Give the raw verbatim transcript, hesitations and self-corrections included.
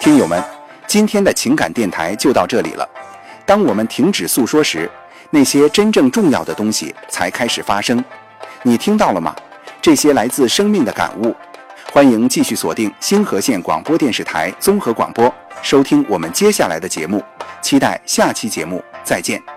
听友们，今天的情感电台就到这里了。当我们停止诉说时，那些真正重要的东西才开始发生。你听到了吗？这些来自生命的感悟。欢迎继续锁定星河县广播电视台综合广播，收听我们接下来的节目。期待下期节目，再见。